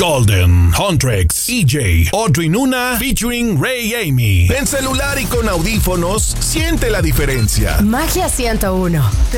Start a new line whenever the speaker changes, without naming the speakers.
Golden, Huntrix, EJ, Audrey Nuna, featuring Ray Amy. En celular y con audífonos, siente la diferencia.
Magia 101.